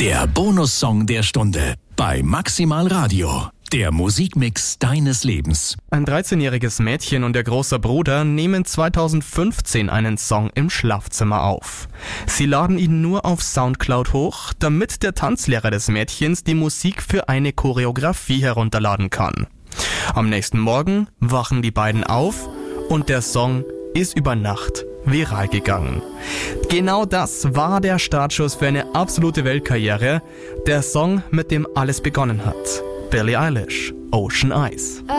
Der Bonussong der Stunde bei Maximal Radio. Der Musikmix deines Lebens. Ein 13-jähriges Mädchen und ihr großer Bruder nehmen 2015 einen Song im Schlafzimmer auf. Sie laden ihn nur auf Soundcloud hoch, damit der Tanzlehrer des Mädchens die Musik für eine Choreografie herunterladen kann. Am nächsten Morgen wachen die beiden auf und der Song ist über Nacht viral gegangen. Genau das war der Startschuss für eine absolute Weltkarriere. Der Song, mit dem alles begonnen hat. Billie Eilish, Ocean Eyes.